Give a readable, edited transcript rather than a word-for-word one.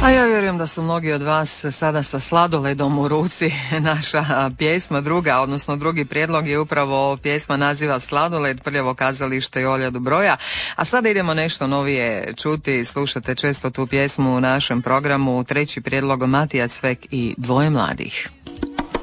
A ja vjerujem da su mnogi od vas sada sa sladoledom u ruci. Naša pjesma druga, odnosno drugi prijedlog je upravo pjesma naziva Sladoled, Prljavo kazalište i Olja Dobroja. A sada idemo nešto novije čuti, slušate često tu pjesmu u našem programu. Treći prijedlog Matija Cvek i Dvoje mladih.